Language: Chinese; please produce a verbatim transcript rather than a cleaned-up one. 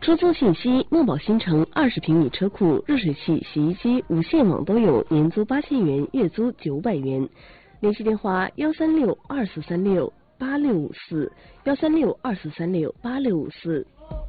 收租信息：墨宝新城二十平米车库，热水器、洗衣机、无线网都有，年租八千元，月租九百元。联系电话：幺三六二四三六八六五四，幺三六二四三六八六五四。